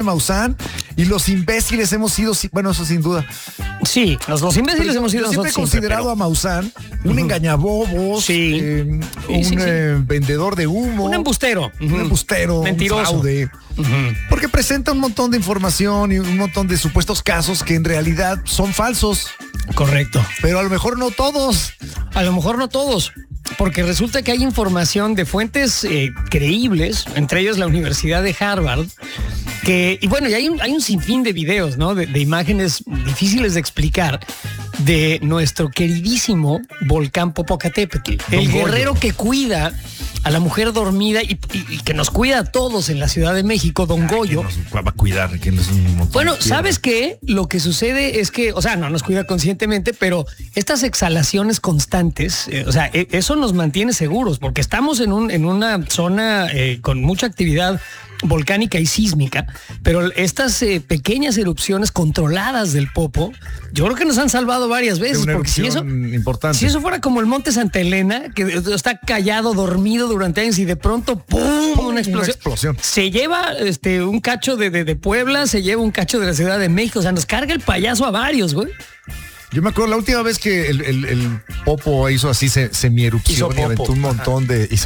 Maussan y los imbéciles hemos sido, bueno, eso sin duda. Sí, los imbéciles hemos sido nosotros. Siempre he considerado a Maussan un engañabobos, sí. Vendedor de humo. Un embustero. Un embustero. Mentiroso. Un fraude. Porque presenta un montón de información y un montón de supuestos casos que en realidad son falsos. Correcto. Pero a lo mejor no todos. A lo mejor no todos. Porque resulta que hay información de fuentes creíbles, entre ellos la Universidad de Harvard, y hay un sinfín de videos, ¿no? De imágenes difíciles de explicar de nuestro queridísimo volcán Popocatépetl, el guerrero que cuida a la mujer dormida y que nos cuida a todos en la Ciudad de México, Don Goyo. Nos va a cuidar, que no es un montón. Bueno, ¿sabes qué? Lo que sucede es que, no nos cuida conscientemente, pero estas exhalaciones constantes, eso nos mantiene seguros, porque estamos en una zona con mucha actividad volcánica y sísmica, pero estas pequeñas erupciones controladas del Popo, yo creo que nos han salvado varias veces, porque si eso fuera como el Monte Santa Elena, que está callado, dormido durante años y de pronto ¡pum! Una explosión. Se lleva un cacho de Puebla, se lleva un cacho de la Ciudad de México, nos carga el payaso a varios, güey. Yo me acuerdo la última vez que el Popo hizo así semierupción y aventó un montón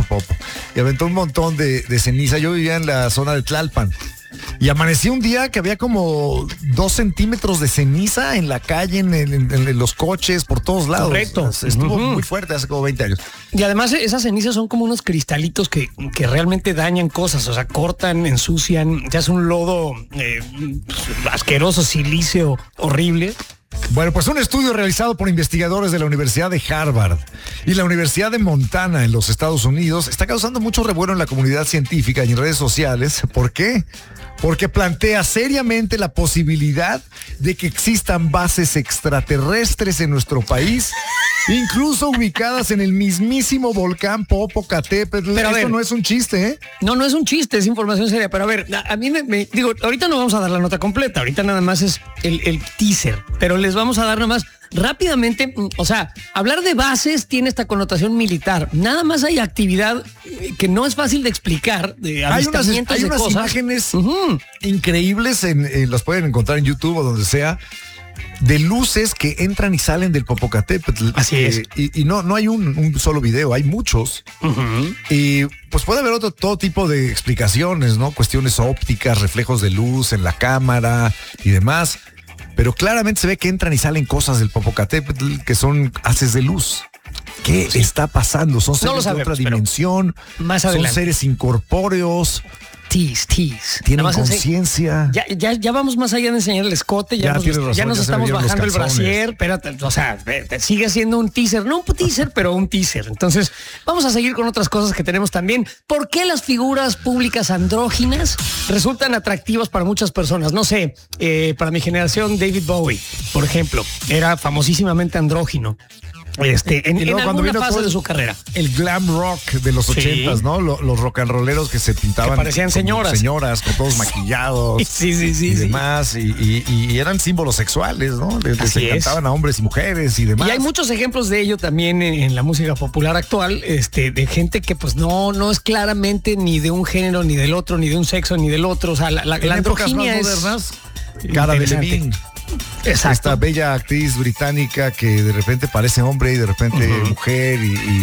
aventó un montón de ceniza. Yo vivía en la zona de Tlalpan y amanecí un día que había como 2 centímetros de ceniza en la calle, en los coches, por todos lados. Correcto. Estuvo muy fuerte hace como 20 años. Y además esas cenizas son como unos cristalitos que realmente dañan cosas, cortan, ensucian, ya es un lodo asqueroso, silicio, horrible. Bueno, pues un estudio realizado por investigadores de la Universidad de Harvard y la Universidad de Montana en los Estados Unidos está causando mucho revuelo en la comunidad científica y en redes sociales. ¿Por qué? Porque plantea seriamente la posibilidad de que existan bases extraterrestres en nuestro país, incluso ubicadas en el mismísimo volcán Popocatépetl. Pero esto no es un chiste, ¿eh? No es un chiste, es información seria. Pero a ver, a mí me digo, ahorita no vamos a dar la nota completa, ahorita nada más es el teaser, pero les vamos a dar nada más rápidamente, hablar de bases tiene esta connotación militar. Nada más hay actividad que no es fácil de explicar, de avistamientos hay unas cosas. Imágenes increíbles, las pueden encontrar en YouTube o donde sea, de luces que entran y salen del Popocatépetl. Así es. Y no hay un solo video, hay muchos. Y pues puede haber todo tipo de explicaciones, ¿no? Cuestiones ópticas, reflejos de luz en la cámara y demás. Pero claramente se ve que entran y salen cosas del Popocatépetl que son haces de luz. ¿Qué está pasando? Son seres de otra dimensión. Más adelante. Son seres incorpóreos. Tienen conciencia. Ya vamos más allá de enseñar el escote, ya nos estamos bajando el brasier, pero sigue siendo un teaser, no un teaser, pero un teaser. Entonces, vamos a seguir con otras cosas que tenemos también. ¿Por qué las figuras públicas andróginas resultan atractivas para muchas personas? No sé, para mi generación, David Bowie, por ejemplo, era famosísimamente andrógino. En alguna fase de su carrera. El glam rock de los 80s, ¿no? Los rock and rolleros que se pintaban. Que parecían señoras, con todos maquillados. Y demás. Y eran símbolos sexuales, ¿no? Les encantaban a hombres y mujeres y demás. Y hay muchos ejemplos de ello también en la música popular actual, de gente que pues no es claramente ni de un género, ni del otro, ni de un sexo, ni del otro. La androginia es modernas, Cara de Levine. Exacto. Esta bella actriz británica que de repente parece hombre y de repente mujer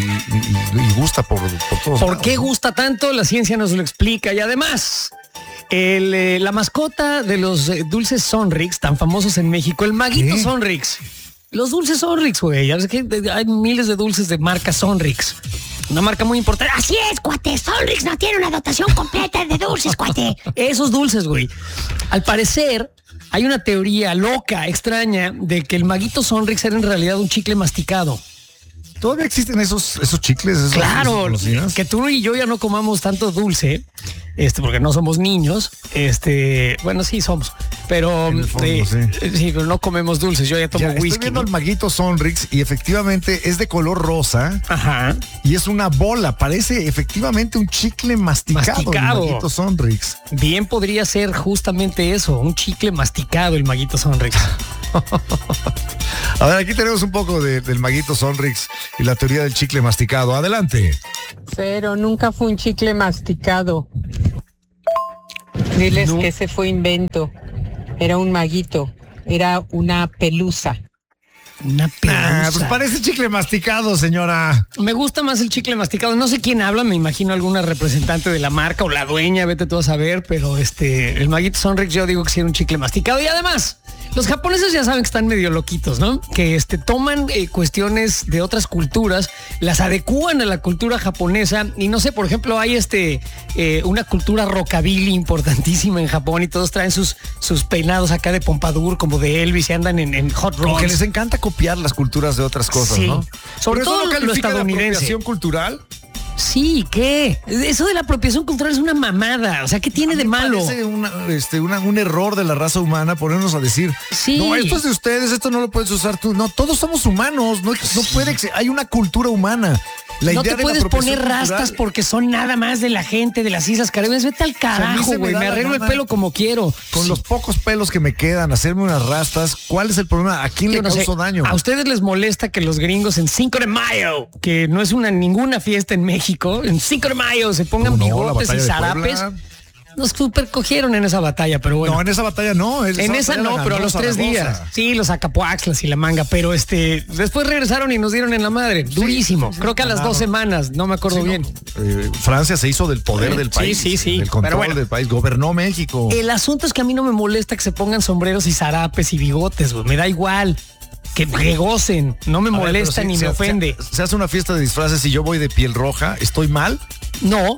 y gusta por todos. ¿Por qué gusta tanto? La ciencia nos lo explica. Y además, la mascota de los dulces Sonrix, tan famosos en México, el maguito Sonrix. Los dulces Sonrix, güey. Ya ves que hay miles de dulces de marca Sonrix. Una marca muy importante. Así es, cuate. Sonrix no tiene una dotación completa de dulces, cuate. Esos dulces, güey. Al parecer, hay una teoría loca, extraña, de que el maguito Sonrix era en realidad un chicle masticado. ¿Todavía existen esos chicles? Claro, que tú y yo ya no comamos tanto dulce, porque no somos niños. Bueno, sí somos, pero en el fondo, sí, pero no comemos dulces. Yo ya tomo whisky. Estoy viendo el maguito Sonrix y efectivamente es de color rosa. Ajá. Y es una bola, parece efectivamente un chicle masticado. El maguito Sonrix. Bien podría ser justamente eso, un chicle masticado el maguito Sonrix. A ver, aquí tenemos un poco del maguito Sonrix y la teoría del chicle masticado. Adelante. Pero nunca fue un chicle masticado. Diles que ese fue invento. Era un maguito. Era una pelusa. Una pelusa. Pues parece chicle masticado, señora. Me gusta más el chicle masticado. No sé quién habla, me imagino alguna representante de la marca o la dueña, vete tú a saber, pero el Maguito Sonrix yo digo que sí era un chicle masticado. Y además, los japoneses ya saben que están medio loquitos, ¿no? Que toman cuestiones de otras culturas, las adecúan a la cultura japonesa y no sé, por ejemplo, hay una cultura rockabilly importantísima en Japón y todos traen sus peinados acá de pompadour como de Elvis y andan en hot rods. Porque les encanta copiar las culturas de otras cosas, sí, ¿no? Sobre todo lo estadounidense. ¿De apropiación cultural? Sí, ¿qué? Eso de la apropiación cultural es una mamada. O sea, ¿qué tiene de malo? Parece un error de la raza humana ponernos a decir, sí, no, esto es de ustedes, esto no lo puedes usar tú. No, todos somos humanos, no puede, hay una cultura humana. No te puedes poner rastas porque son nada más de la gente de las Islas Caribeñas. Vete al carajo, güey. Me arreglo el pelo como quiero. Con los pocos pelos que me quedan, hacerme unas rastas. ¿Cuál es el problema? ¿A quién le causó daño? ¿A ustedes les molesta que los gringos en 5 de mayo, que no es ninguna fiesta en México, en 5 de mayo se pongan bigotes y zarapes? Nos super cogieron en esa batalla, pero bueno. No, en esa batalla no. En esa no, pero a los 3 días. Sí, los acapuaxlas y la manga, pero después regresaron y nos dieron en la madre. Durísimo. Creo que a las 2 semanas, no me acuerdo bien. Francia se hizo del poder del país. Sí. Del control del país. Gobernó México. El asunto es que a mí no me molesta que se pongan sombreros y zarapes y bigotes, güey. Me da igual. Que gocen. No me molesta ni me ofende. Se hace una fiesta de disfraces y yo voy de piel roja. ¿Estoy mal? No.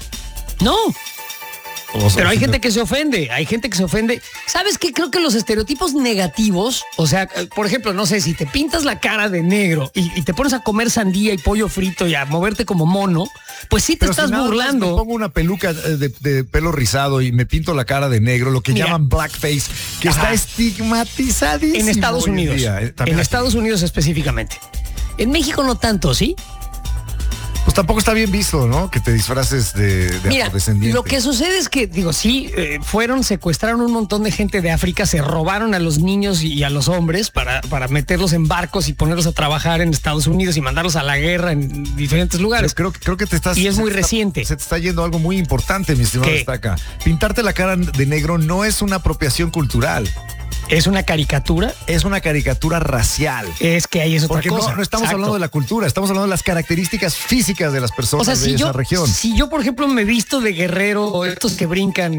Pero hay gente que se ofende, ¿Sabes qué? Creo que los estereotipos negativos, o sea, por ejemplo, no sé, si te pintas la cara de negro y te pones a comer sandía y pollo frito y a moverte como mono, pues sí te estás burlando. Me pongo una peluca de pelo rizado y me pinto la cara de negro, lo que llaman blackface, que está estigmatizadísimo. En Estados Unidos. En Estados Unidos específicamente. En México no tanto, ¿sí? Pues tampoco está bien visto, ¿no? Que te disfraces de afrodescendiente. Lo que sucede es que, secuestraron un montón de gente de África, se robaron a los niños y a los hombres para meterlos en barcos y ponerlos a trabajar en Estados Unidos y mandarlos a la guerra en diferentes lugares. Pero creo que te estás... Y es muy reciente. Se te está yendo algo muy importante, mi estimado Estaca. Pintarte la cara de negro no es una apropiación cultural. ¿Es una caricatura? Es una caricatura racial. Es que ahí es otra cosa. Porque no estamos hablando de la cultura, estamos hablando de las características físicas de las personas de esa región. Si yo, por ejemplo, me visto de guerrero, o estos que brincan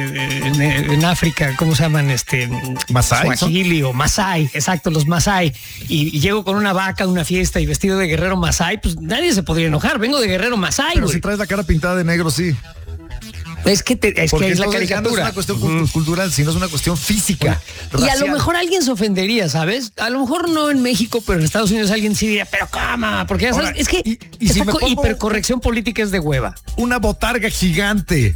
en África, ¿cómo se llaman? Masái. Swahili o Masái, exacto, los Masái. Y llego con una vaca a una fiesta y vestido de guerrero Masái, pues nadie se podría enojar. Vengo de guerrero Masái. Pero si traes la cara pintada de negro, sí. Es que es la caricatura. No es una cuestión cultural, sino es una cuestión física. Y a lo mejor alguien se ofendería, ¿sabes? A lo mejor no en México, pero en Estados Unidos alguien sí diría, pero ¿cómo? Porque ya sabes, ahora, es que hipercorrección política es de hueva. Una botarga gigante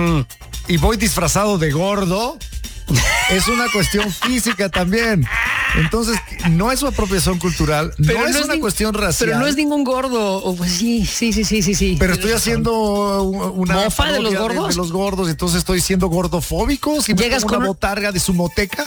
y voy disfrazado de gordo. Es una cuestión física también. Entonces, no es una apropiación cultural, pero no es una cuestión racial. Pero no es ningún gordo. Pues sí. Pero estoy haciendo una mofa de los gordos. De los gordos, entonces estoy siendo gordofóbico. Si llegas con una botarga de sumoteca.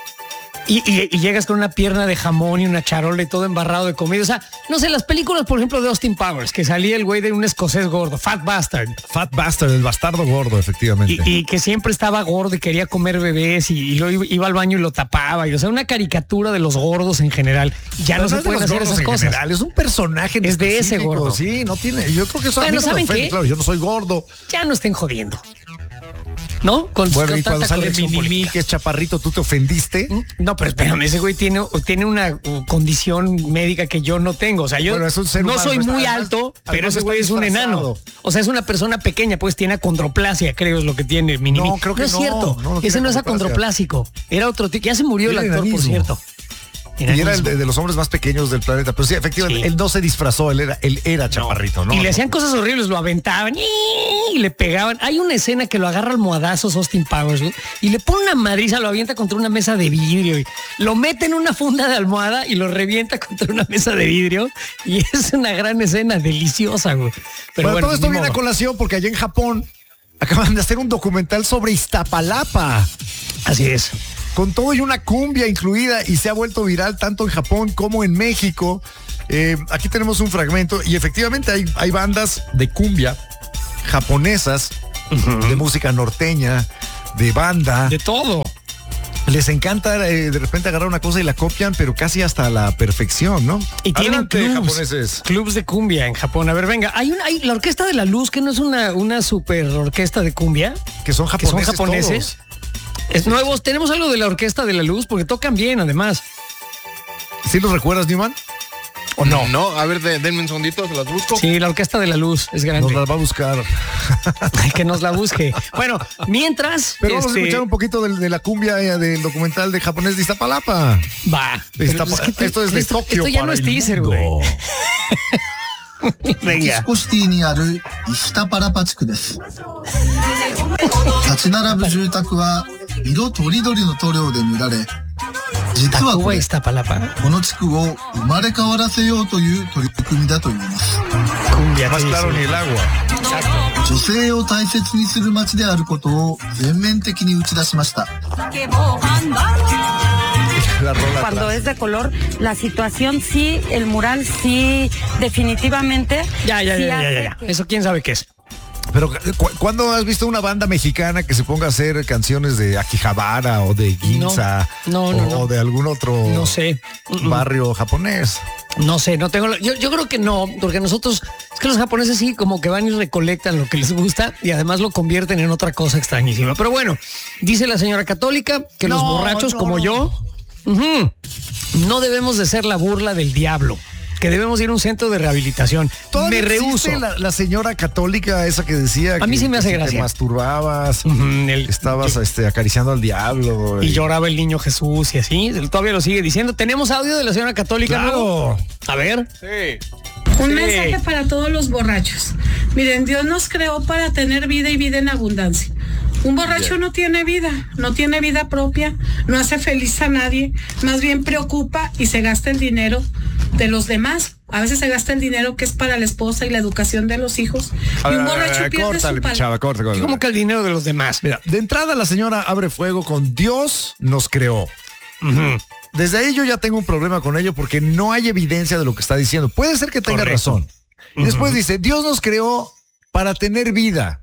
Y llegas con una pierna de jamón y una charola y todo embarrado de comida. O sea, no sé, las películas, por ejemplo, de Austin Powers, que salía el güey de un escocés gordo, Fat Bastard. Fat Bastard, el bastardo gordo, efectivamente. Y que siempre estaba gordo y quería comer bebés y luego iba al baño y lo tapaba. O sea, una caricatura de los gordos en general. Ya no se pueden hacer esas cosas. General, es un personaje. Es de ese gordo. Sí, no tiene. Yo creo que eso ¿saben qué? Claro, yo no soy gordo. Ya no estén jodiendo. ¿No? Con y cuando sale Mini, que es chaparrito, ¿tú te ofendiste? No, pero espérame, ese güey tiene una condición médica que yo no tengo. O sea, yo no soy muy alto, pero ese güey es un enano. O sea, es una persona pequeña, pues tiene acondroplasia, creo es lo que tiene Mini. No, creo que no. Es cierto. Ese no es acondroplásico. Era otro tipo. Ya se murió el actor, por cierto. Y era el de los hombres más pequeños del planeta. Pero sí, efectivamente, él no se disfrazó, él era chaparrito, ¿no? Y le hacían cosas horribles, lo aventaban y le pegaban. Hay una escena que lo agarra almohadazos Austin Powers, ¿no? Y le pone una madriza, lo avienta contra una mesa de vidrio y lo mete en una funda de almohada y lo revienta contra una mesa de vidrio. Y es una gran escena, deliciosa, güey. Pero bueno, todo esto viene a colación porque allá en Japón acaban de hacer un documental sobre Iztapalapa. Así es. Con todo y una cumbia incluida, y se ha vuelto viral tanto en Japón como en México. Aquí tenemos un fragmento y efectivamente hay bandas de cumbia japonesas, de música norteña, de banda. De todo. Les encanta de repente agarrar una cosa y la copian, pero casi hasta la perfección, ¿no? Y tienen Adelante, clubs, japoneses. clubs de cumbia en Japón. A ver, venga, hay la Orquesta de la Luz, que no es una super orquesta de cumbia. Que son japoneses. Es nuevos. Tenemos algo de la Orquesta de la Luz porque tocan bien, además. ¿Sí los recuerdas, Newman? ¿O no? No, a ver, denme un segundito, se las busco. Sí, la Orquesta de la Luz es grande. Nos las va a buscar. Que nos la busque. Bueno, mientras... Pero vamos a escuchar un poquito de la cumbia del documental de japonés de Iztapalapa. Va. Esto es de Tokio. Esto ya no para es el teaser, mundo. güey. Venga. メキシコシティにあるイシタパラパ地区です。立ち並ぶ住宅は色とりどりの塗料で塗られ、実はこ Tacuba れ Iztapalapa. この地区を生まれ変わらせようという取り組みだと言います。 Cumbia. Más sí, claro sí. ni el agua. 女性を大切にする街であることを全面的に打ち出しました。 La rola Cuando atrás. es de color, la situación sí, el mural sí, definitivamente. Ya. sí hace que- Eso quién sabe qué es. Pero ¿cuándo has visto una banda mexicana que se ponga a hacer canciones de Akihabara o de Ginza No, o de algún otro No sé. barrio japonés? No sé, no tengo... Yo creo que no, porque nosotros... Es que los japoneses sí como que van y recolectan lo que les gusta y además lo convierten en otra cosa extrañísima. Pero bueno, dice la señora católica que los borrachos como yo no debemos de ser la burla del diablo, que debemos ir a un centro de rehabilitación. ¿Todavía Me existe rehúso. la señora católica esa que decía A mí que, sí me hace que si gracia. te masturbabas, estabas acariciando al diablo Y lloraba el niño Jesús y así. Todavía lo sigue diciendo. Tenemos audio de la señora católica. Claro. ¿No? A ver. Sí. Un Sí. mensaje para todos los borrachos. Miren, Dios nos creó para tener vida y vida en abundancia. Un borracho no tiene vida propia, no hace feliz a nadie, más bien preocupa y se gasta el dinero de los demás. A veces se gasta el dinero que es para la esposa y la educación de los hijos. Y un borracho pierde córtale, su mi palabra. chava, córtale. ¿Cómo que el dinero de los demás? Mira, de entrada la señora abre fuego con Dios nos creó. Desde ahí yo ya tengo un problema con ello porque no hay evidencia de lo que está diciendo. Puede ser que tenga Correcto. razón. Y después dice, Dios nos creó para tener vida.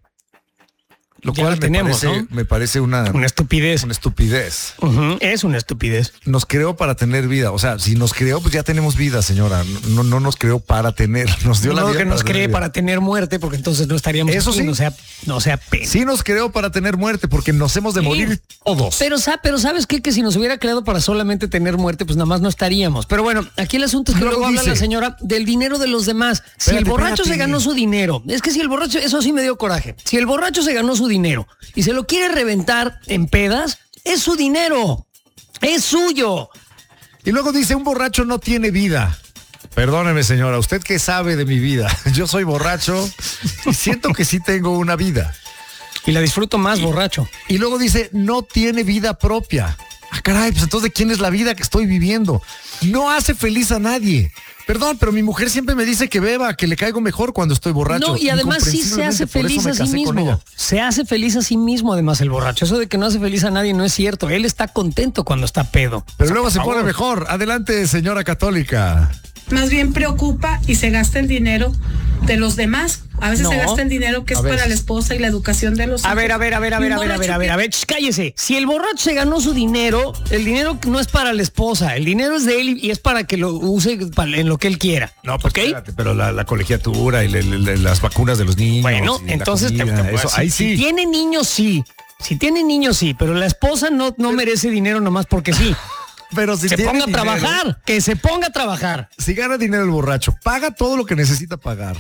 Lo Ya cual lo tenemos, me parece una estupidez. estupidez. Es una estupidez. Nos creó para tener vida. O sea, si nos creó, pues ya tenemos vida, señora. No nos creó para tener. Nos dio la No vida que nos tener cree vida. para tener muerte, porque entonces no estaríamos Eso aquí, sí. no sea pena. Sí nos creó para tener muerte porque nos hemos de morir todos. Pero ¿sabes qué? Que si nos hubiera creado para solamente tener muerte, pues nada más no estaríamos. Pero bueno, aquí el asunto es que Luego luego habla dice- la señora del dinero de los demás. Si el Espérate, borracho se espérate. ganó su dinero, es que si el borracho, eso sí me dio coraje. Si el borracho se ganó su dinero y se lo quiere reventar en pedas, es su dinero. Es suyo. Y luego dice, un borracho no tiene vida. Perdóneme, señora, ¿usted qué sabe de mi vida? Yo soy borracho y siento que sí tengo una vida. Y la disfruto más borracho. Y luego dice, no tiene vida propia. Ah, caray, pues entonces, ¿de quién es la vida que estoy viviendo? No hace feliz a nadie. Perdón, pero mi mujer siempre me dice que beba, que le caigo mejor cuando estoy borracho. No, y además sí se hace feliz a sí mismo. Se hace feliz a sí mismo, además, el borracho. Eso de que no hace feliz a nadie no es cierto. Él está contento cuando está pedo. Pero O sea, luego por se pone favor. mejor. Adelante, señora católica. Más bien preocupa y se gasta el dinero de los demás. A veces No. se gasta el dinero que es A para veces. la esposa y la educación de los hijos. A ver. Y un borracho Ch, cállese. Si el borracho se ganó su dinero, el dinero no es para la esposa. El dinero es de él y es para que lo use en lo que él quiera. No, pues ¿ok? espérate, pero la colegiatura y las vacunas de los niños. Bueno, y la entonces comida, eso, ahí si sí. tiene niños, sí. Si tiene niños, sí. Pero la esposa no merece dinero nomás porque sí. Pero si Se tiene ponga a dinero, trabajar. Que se ponga a trabajar. Si gana dinero el borracho, paga todo lo que necesita pagar.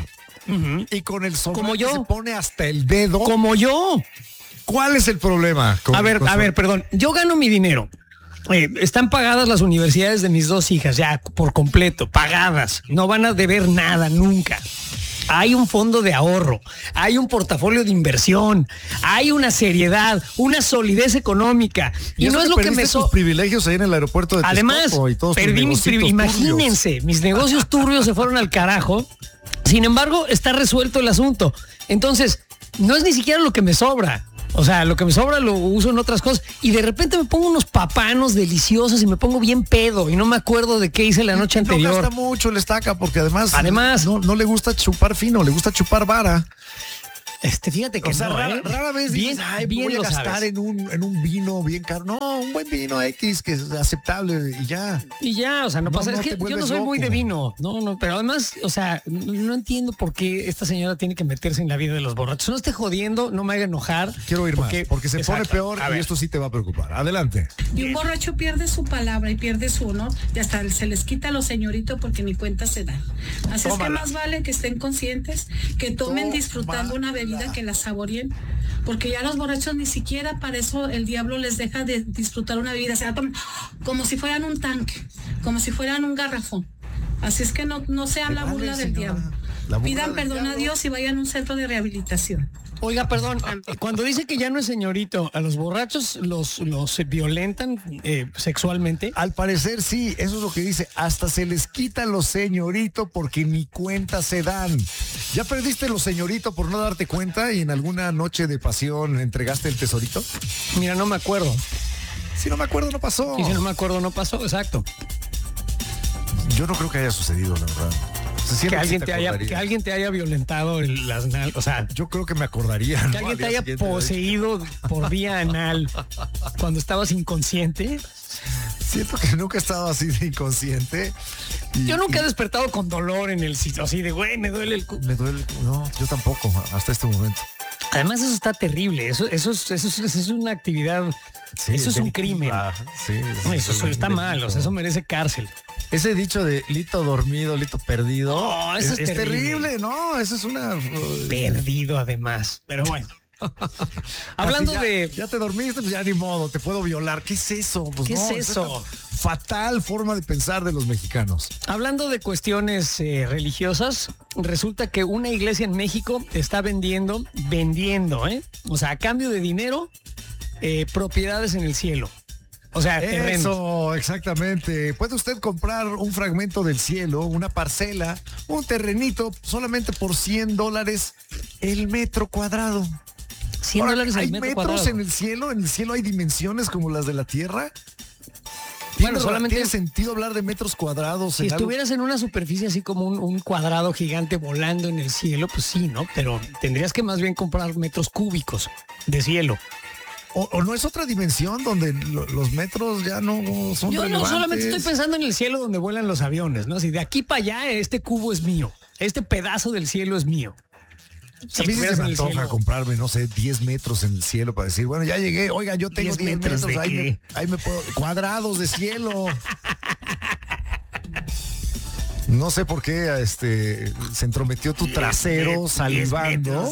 Y con el Como sobrante yo. se pone hasta el dedo. Como yo. ¿Cuál es el problema? A ver, perdón. Yo gano mi dinero. Están pagadas las universidades de mis dos hijas, ya por completo, pagadas. No van a deber nada nunca. Hay un fondo de ahorro, hay un portafolio de inversión, hay una seriedad, una solidez económica. Y no es lo que me sus privilegios ahí en el aeropuerto de Además, Texcoco y todos tus perdí mis negocitos privilegios. turbios. Imagínense, mis negocios turbios se fueron al carajo. Sin embargo, está resuelto el asunto. Entonces, no es ni siquiera lo que me sobra. O sea, lo que me sobra lo uso en otras cosas. Y de repente me pongo unos papanos deliciosos y me pongo bien pedo. Y no me acuerdo de qué hice la noche No anterior. gasta mucho el estaca porque además Además. no le gusta chupar fino, le gusta chupar vara. Fíjate que O sea, no, rara vez bien, dices, ay, bien voy a lo gastar sabes. en un vino bien caro. No, un buen vino X que es aceptable y ya. Y ya, o sea, no No, pasa. no Es te que yo vuelves no soy muy loco. de vino. No, pero además, o sea, no entiendo por qué esta señora tiene que meterse en la vida de los borrachos. No esté jodiendo, no me haga enojar. Quiero oír más, porque se pone Exacto. peor A y ver. esto sí te va a preocupar. Adelante. Y un borracho pierde su palabra y pierde su honor y hasta se les quita a los señoritos porque ni cuenta se dan. Así es que más vale que estén conscientes, que tomen disfrutando una bebida, que la saboreen, porque ya los borrachos ni siquiera para eso el diablo les deja de disfrutar una bebida, se la toman como si fueran un tanque, como si fueran un garrafón. Así es que no sean la Vale, burla del señora. diablo. La burla Pidan del perdón a diablo. Dios y vayan a un centro de rehabilitación. Oiga, perdón, cuando dice que ya no es señorito, ¿a los borrachos los violentan sexualmente? Al parecer sí, eso es lo que dice. Hasta se les quita los señorito porque ni cuenta se dan. ¿Ya perdiste los señorito por no darte cuenta y en alguna noche de pasión entregaste el tesorito? Mira, no me acuerdo. Si no me acuerdo, no pasó. Y si no me acuerdo, no pasó, exacto. Yo no creo que haya sucedido, la verdad. O sea, siempre Que alguien, sí te haya, acordarías. que alguien te haya violentado las nalgas, o sea, Yo creo que me acordaría. ¿no? que alguien Al te día haya siguiente, poseído por vía anal cuando estabas inconsciente. Siento que nunca he estado así de inconsciente. Yo nunca he despertado con dolor en el sitio, así de, güey, me duele el Me duele. No, yo tampoco, hasta este momento. Además, eso está terrible. Eso es una actividad. Sí, eso es un delictiva. crimen. Sí, Eso está mal. O sea, eso merece cárcel. Ese dicho de lito dormido, lito perdido. No, eso es terrible, ¿no? Eso es una. Perdido, además. Pero bueno. Hablando Así de. Ya te dormiste, pues ya ni modo, te puedo violar. ¿Qué es eso? Pues ¿Qué no, es eso? una fatal forma de pensar de los mexicanos. Hablando de cuestiones religiosas, resulta que una iglesia en México está vendiendo, o sea, a cambio de dinero, propiedades en el cielo. O sea, terrenos. Eso, exactamente. Puede usted comprar un fragmento del cielo, una parcela, un terrenito, solamente por $100 el metro cuadrado. Ahora, $100 ¿hay el metro metros cuadrado. en el cielo? ¿En el cielo hay dimensiones como las de la Tierra? Bueno, solamente ¿Tiene sentido hablar de metros cuadrados? si en algo? estuvieras en una superficie así como un cuadrado gigante volando en el cielo, pues sí, ¿no? Pero tendrías que más bien comprar metros cúbicos de cielo. ¿O no es otra dimensión donde los metros ya no son Yo no relevantes? solamente estoy pensando en el cielo donde vuelan los aviones, ¿no? Si de aquí para allá este cubo es mío, este pedazo del cielo es mío. Si A mí sí estuvieras se me en el antoja cielo- comprarme, no sé, 10 metros en el cielo para decir, bueno, ya llegué, oiga, yo tengo 10 10 metros metros, de qué? ahí me puedo, cuadrados de cielo. No sé por qué se entrometió tu trasero salivando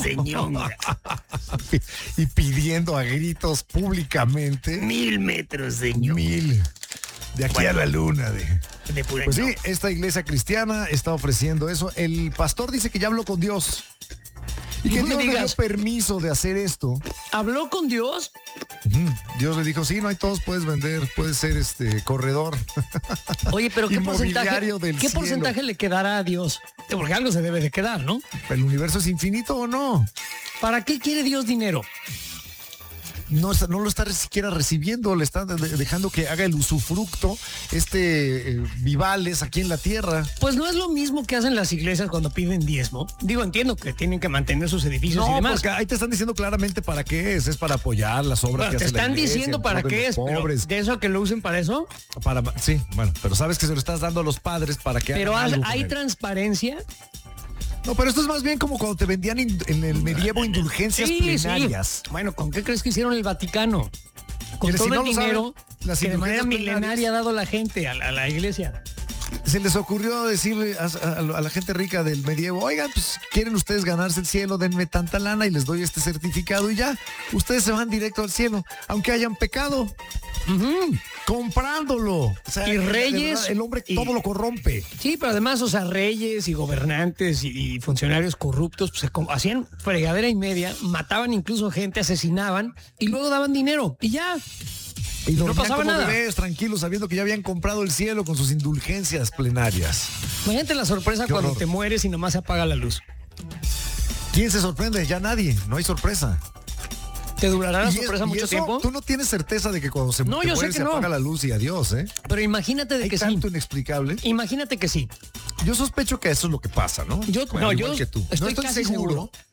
y pidiendo a gritos públicamente 1000 metros, señor. 1000 de aquí a la luna De pura Pues sí, no. esta iglesia cristiana está ofreciendo eso. El pastor dice que ya habló con Dios y que No me Dios le dio digas. permiso de hacer esto. ¿Habló con Dios? Dios le dijo, sí, no hay todos, puedes vender, puedes ser corredor. Oye, pero ¿qué porcentaje, Inmobiliario del ¿qué cielo. porcentaje le quedará a Dios? Porque algo se debe de quedar, ¿no? ¿El universo es infinito o no? ¿Para qué quiere Dios dinero? No lo está siquiera recibiendo, le está dejando que haga el usufructo, vivales aquí en la tierra. Pues no es lo mismo que hacen las iglesias cuando piden diezmo. Digo, entiendo que tienen que mantener sus edificios y No, demás. porque ahí te están diciendo claramente para qué es para apoyar las obras Bueno, que te hace la están iglesia, diciendo en para pro de qué los es, pero pobres. de eso a que lo usen para eso. Sí, bueno, pero sabes que se lo estás dando a los padres para que Pero hagan algo con hay él. transparencia. No, pero esto es más bien como cuando te vendían en el medievo indulgencias plenarias. Sí. Bueno, ¿con qué crees que hicieron el Vaticano? Con Mire, todo si no el lo saben, dinero las que de manera indulgencias milenaria ha dado la gente a la iglesia. Se les ocurrió decirle a la gente rica del medievo, oigan, pues quieren ustedes ganarse el cielo, denme tanta lana y les doy este certificado y ya, ustedes se van directo al cielo, aunque hayan pecado. Comprándolo. O sea, Y de reyes verdad, el hombre y- todo lo corrompe. Sí, pero además, o sea, reyes y gobernantes y funcionarios corruptos pues, hacían fregadera y media, mataban incluso gente, asesinaban y luego daban dinero y ya. Y no dormían pasaba como nada. bebés, tranquilos, sabiendo que ya habían comprado el cielo con sus indulgencias plenarias. Imagínate la sorpresa Qué cuando horror. te mueres y nomás se apaga la luz. ¿Quién se sorprende? Ya nadie, no hay sorpresa. ¿Te durará la Y sorpresa mucho eso, tiempo? Tú no tienes certeza de que cuando se No, te yo sé muere que se no. apaga la luz y adiós, ¿eh? Pero imagínate de Hay que sí. tanto inexplicable. Imagínate que sí. Yo sospecho que eso es lo que pasa, ¿no? Yo Bueno, igual yo que tú. estoy No casi seguro.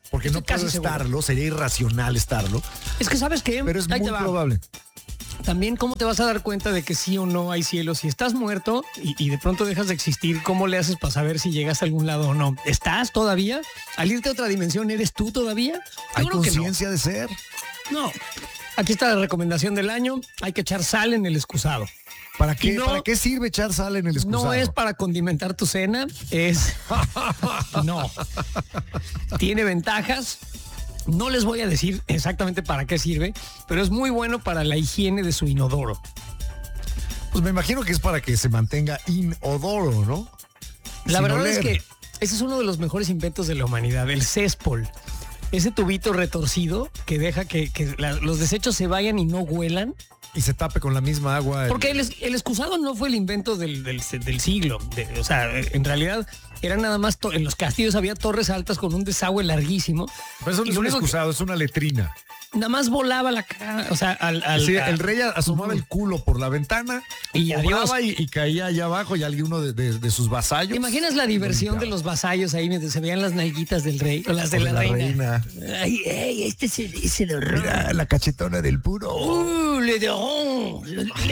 porque no Estoy casi puedo seguro. estarlo, sería irracional estarlo, Es que ¿sabes qué? pero es Ahí muy te va. probable. También cómo te vas a dar cuenta de que sí o no hay cielo. Si estás muerto y de pronto dejas de existir, ¿cómo le haces para saber si llegas a algún lado o no? ¿Estás todavía? Al irte a otra dimensión, ¿eres tú todavía? Yo ¿Hay creo que no. conciencia de ser? No. Aquí está la recomendación del año. Hay que echar sal en el excusado. ¿Para qué, Y no- ¿Para qué sirve echar sal en el excusado? No es para condimentar tu cena, es... No. Tiene ventajas. No les voy a decir exactamente para qué sirve, pero es muy bueno para la higiene de su inodoro. Pues me imagino que es para que se mantenga inodoro, ¿no? La Sin verdad es oler. que ese es uno de los mejores inventos de la humanidad, el céspol. Ese tubito retorcido que deja que los desechos se vayan y no huelan. Y se tape con la misma agua. Porque el excusado no fue el invento del siglo. O sea, en realidad era nada más, en los castillos había torres altas con un desagüe larguísimo. Pero eso no Y es lo un único que- excusado, es una letrina. Nada más volaba la cara, o sea, Sí, el rey asomaba el culo por la ventana Y adiós. obraba y caía allá abajo y alguno de sus vasallos. ¿Te imaginas la diversión de los vasallos ahí mientras se veían las nalguitas del rey o las de la reina? Ay, este es el horror. Mira, la cachetona del puro. Le Doron.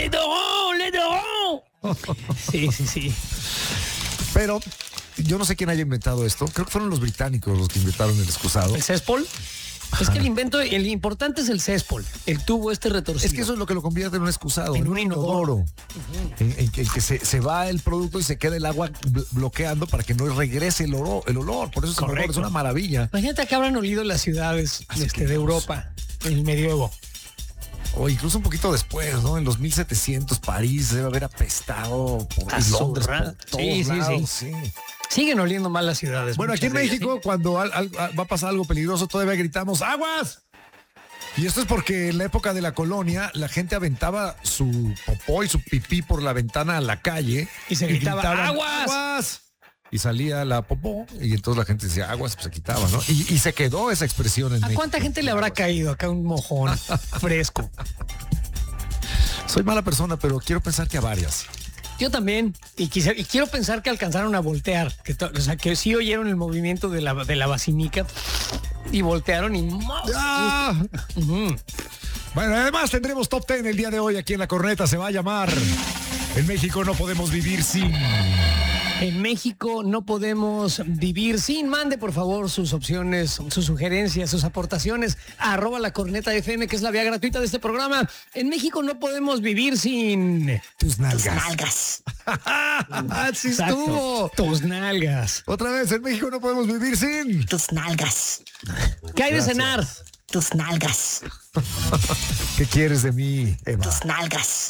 Sí. Pero yo no sé quién haya inventado esto. Creo que fueron los británicos los que inventaron el excusado. ¿El céspol? Es que el importante es el céspol, el tubo retorcido. Es que eso es lo que lo convierte en un excusado, En un inodoro. En que se va el producto y se queda el agua bloqueando para que no regrese el olor. Por eso es, Correcto. es una maravilla. Imagínate que habrán olido las ciudades de Europa en el medioevo. O incluso un poquito después, ¿no? En los 1700 París debe haber apestado por A Londres, por zurra. todos Sí. lados, sí. Siguen oliendo mal las ciudades. Bueno, aquí en muchas de ellas, México, cuando va a pasar algo peligroso, todavía gritamos ¡aguas! Y esto es porque en la época de la colonia, la gente aventaba su popó y su pipí por la ventana a la calle. Y se gritaba, gritaban, ¡aguas! ¡aguas! Y salía la popó y entonces la gente decía aguas, pues se quitaba, ¿no? Y se quedó esa expresión en ¿A México. cuánta gente le habrá caído acá un mojón fresco? Soy mala persona, pero quiero pensar que a varias. Yo también. Y quiero pensar que alcanzaron a voltear. O sea, que sí oyeron el movimiento de la basinica y voltearon y... ¡Ah! Ujú. Bueno, además tendremos Top 10 el día de hoy aquí en La Corneta. Se va a llamar En México no podemos vivir sin... En México no podemos vivir sin. Mande por favor sus opciones, sus sugerencias, sus aportaciones a @lacorneta_fm, que es la vía gratuita de este programa. En México no podemos vivir sin Tus nalgas. Nalgas. ¡Sí Exacto, estuvo! tus nalgas. Otra vez, en México no podemos vivir sin... Tus nalgas. ¿Qué hay de cenar? Tus nalgas. ¿Qué quieres de mí, Eva? Tus nalgas.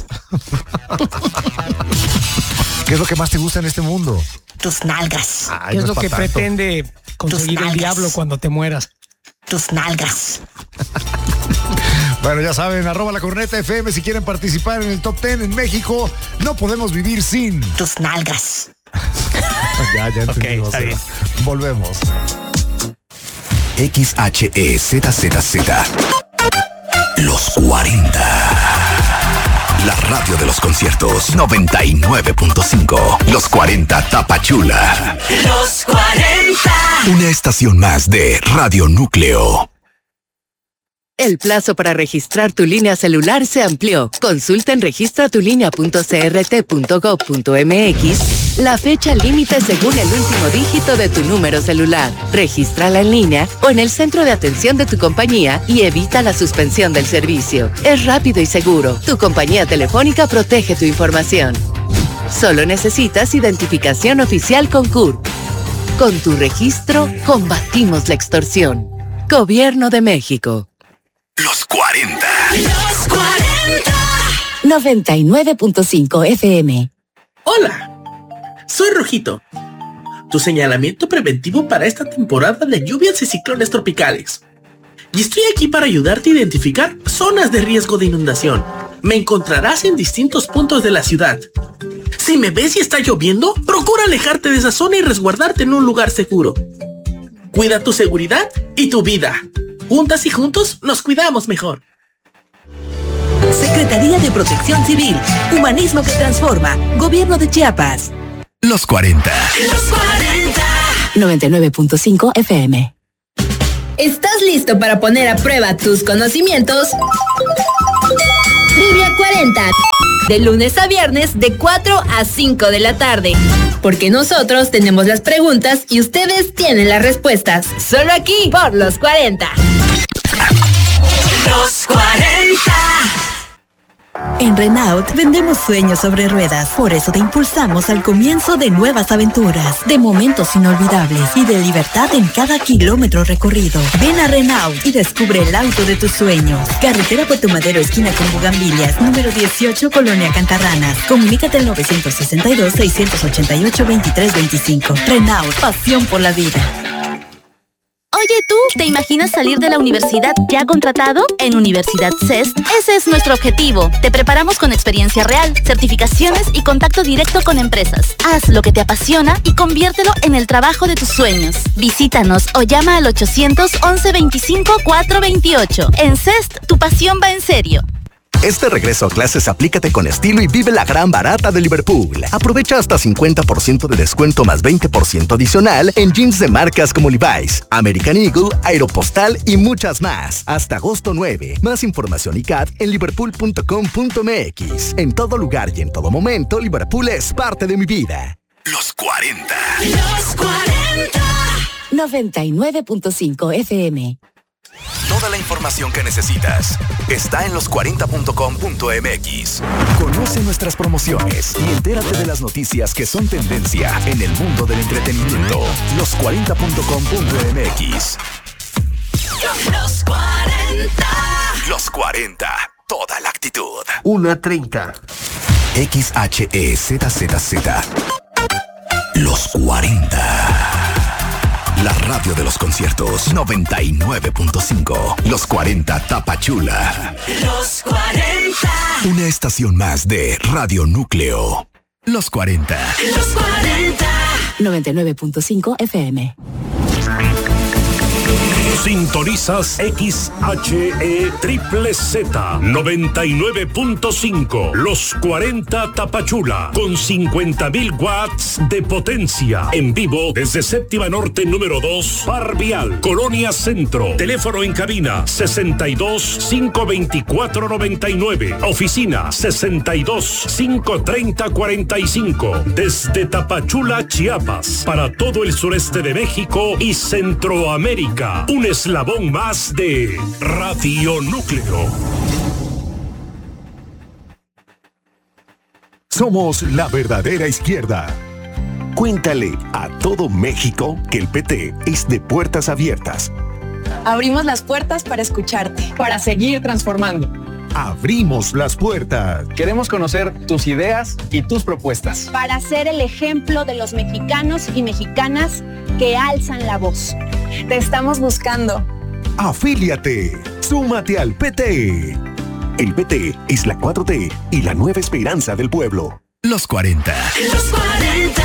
¿Qué es lo que más te gusta en este mundo? Tus nalgas. Ay, ¿Qué es no lo pa' que tanto. pretende conseguir el nalgas. diablo cuando te mueras? Tus nalgas. Bueno, ya saben, @lacorneta_fm si quieren participar en el Top 10 en México. No podemos vivir sin... Tus nalgas. Ya entendimos. está bien. Volvemos. XHEZZZ. Los 40. La radio de los conciertos 99.5. Los 40 Tapachula. Los 40. Una estación más de Radio Núcleo. El plazo para registrar tu línea celular se amplió. Consulta en registratulinea.crt.gov.mx la fecha límite según el último dígito de tu número celular. Regístrala en línea o en el centro de atención de tu compañía y evita la suspensión del servicio. Es rápido y seguro. Tu compañía telefónica protege tu información. Solo necesitas identificación oficial con CURP. Con tu registro, combatimos la extorsión. Gobierno de México. Los 40. Los 40. 99.5 FM. Hola, soy Rojito, tu señalamiento preventivo para esta temporada de lluvias y ciclones tropicales. Y estoy aquí para ayudarte a identificar zonas de riesgo de inundación. Me encontrarás en distintos puntos de la ciudad. Si me ves y está lloviendo, procura alejarte de esa zona y resguardarte en un lugar seguro. Cuida tu seguridad y tu vida. Juntas y juntos nos cuidamos mejor. Secretaría de Protección Civil. Humanismo que transforma. Gobierno de Chiapas. Los 40. Los 40. 99.5 FM. ¿Estás listo para poner a prueba tus conocimientos? Trivia 40. De lunes a viernes de 4 a 5 de la tarde. Porque nosotros tenemos las preguntas y ustedes tienen las respuestas. Solo aquí por Los 40. Los 40. En Renault vendemos sueños sobre ruedas. Por eso te impulsamos al comienzo de nuevas aventuras, de momentos inolvidables y de libertad en cada kilómetro recorrido. Ven a Renault y descubre el auto de tus sueños. Carretera Puerto Madero, esquina con Bugambilias, número 18, Colonia Cantarranas. Comunícate al 962-688-2325. Renault, pasión por la vida. Oye, ¿tú te imaginas salir de la universidad ya contratado? En Universidad CEST, ese es nuestro objetivo. Te preparamos con experiencia real, certificaciones y contacto directo con empresas. Haz lo que te apasiona y conviértelo en el trabajo de tus sueños. Visítanos o llama al 800-1125-428. En CEST, tu pasión va en serio. Este regreso a clases aplícate con estilo y vive la gran barata de Liverpool. Aprovecha hasta 50% de descuento más 20% adicional en jeans de marcas como Levi's, American Eagle, Aeropostale y muchas más. Hasta agosto 9. Más información y CAT en liverpool.com.mx. En todo lugar y en todo momento, Liverpool es parte de mi vida. Los 40. Los 40. 99.5 FM. Toda la información que necesitas está en los40.com.mx. Conoce nuestras promociones y entérate de las noticias que son tendencia en el mundo del entretenimiento. Los40.com.mx. Los 40. Los 40. Toda la actitud. 1:30. XHEZZZ. Los 40. La radio de los conciertos 99.5. Los 40 Tapachula. Los 40. Una estación más de Radio Núcleo. Los 40. Los 40. 99.5 FM. Sintonizas XHEZZ 99.5. Los 40 Tapachula con 50,000 watts de potencia. En vivo desde Séptima Norte número 2, Par Vial, Colonia Centro. Teléfono en cabina 62-524-99. Oficina 62-530-45. Desde Tapachula, Chiapas, para todo el sureste de México y Centroamérica. Un eslabón más de Radio Núcleo. Somos la verdadera izquierda. Cuéntale a todo México que el PT es de puertas abiertas. Abrimos las puertas para escucharte, para seguir transformando. Abrimos las puertas. Queremos conocer tus ideas y tus propuestas. Para ser el ejemplo de los mexicanos y mexicanas que alzan la voz. Te estamos buscando. Afíliate. Súmate al PT. El PT es la 4T y la nueva esperanza del pueblo. Los 40. Los 40.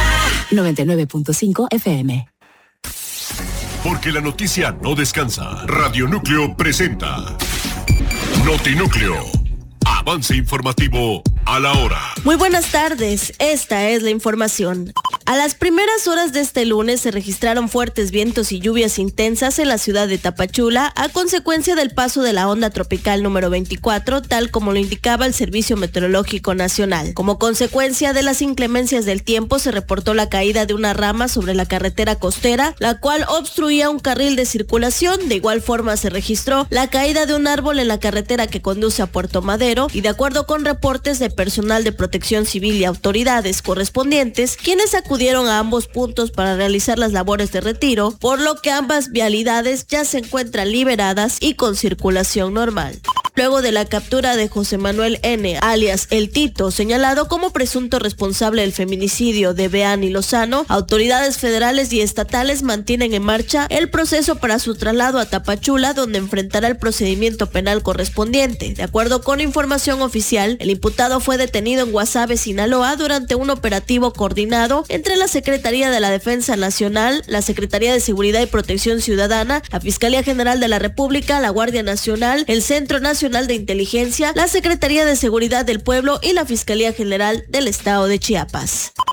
99.5 FM. Porque la noticia no descansa. Radio Núcleo presenta Notinúcleo. Avance informativo a la hora. Muy buenas tardes, esta es la información. A las primeras horas de este lunes se registraron fuertes vientos y lluvias intensas en la ciudad de Tapachula a consecuencia del paso de la onda tropical número 24, tal como lo indicaba el Servicio Meteorológico Nacional. Como consecuencia de las inclemencias del tiempo se reportó la caída de una rama sobre la carretera costera, la cual obstruía un carril de circulación. De igual forma se registró la caída de un árbol en la carretera que conduce a Puerto Madero y de acuerdo con reportes de personal de protección civil y autoridades correspondientes, quienes acudieron a ambos puntos para realizar las labores de retiro, por lo que ambas vialidades ya se encuentran liberadas y con circulación normal. Luego de la captura de José Manuel N., alias El Tito, señalado como presunto responsable del feminicidio de Beani Lozano, autoridades federales y estatales mantienen en marcha el proceso para su traslado a Tapachula, donde enfrentará el procedimiento penal correspondiente. De acuerdo con información oficial, el imputado fue detenido en Guasave, Sinaloa, durante un operativo coordinado entre la Secretaría de la Defensa Nacional, la Secretaría de Seguridad y Protección Ciudadana, la Fiscalía General de la República, la Guardia Nacional, el Centro Nacional de Inteligencia, la Secretaría de Seguridad del Pueblo y la Fiscalía General del Estado de Chiapas.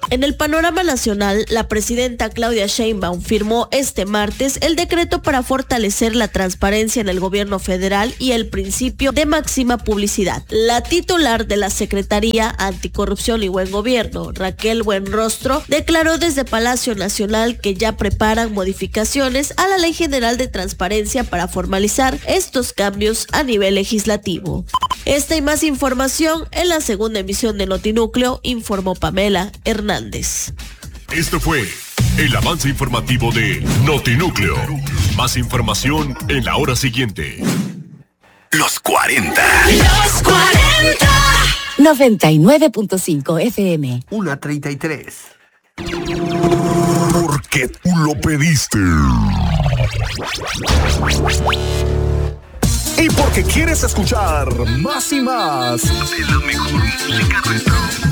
En el panorama nacional, la presidenta Claudia Sheinbaum firmó este martes el decreto para fortalecer la transparencia en el gobierno federal y el principio de máxima publicidad. La titular de la Secretaría Anticorrupción y Buen Gobierno, Raquel Buenrostro, declaró desde Palacio Nacional que ya preparan modificaciones a la Ley General de Transparencia para formalizar estos cambios a nivel legislativo. Esta y más información en la segunda emisión de Notinúcleo, informó Pamela Hernández. Esto fue el avance informativo de Notinúcleo. Más información en la hora siguiente. Los 40. Los 40. 99.5 FM. 1:33. Porque tú lo pediste. Y porque quieres escuchar más y más de la mejor música retro.